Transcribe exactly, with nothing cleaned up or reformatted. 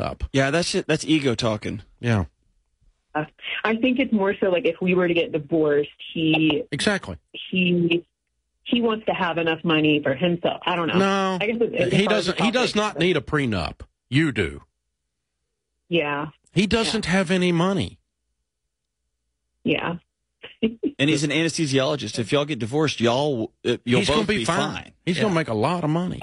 prenup. Yeah, that's it. That's ego talking. Yeah. Uh, I think it's more so like if we were to get divorced, he Exactly. he he wants to have enough money for himself. I don't know. No, I guess it's, it's he hard doesn't. to He talk does to, not but- need a prenup. You do. Yeah. He doesn't Yeah. have any money. Yeah. And he's an anesthesiologist. If y'all get divorced, y'all uh, you'll He's both gonna be, be fine. fine. He's Yeah. going to make a lot of money.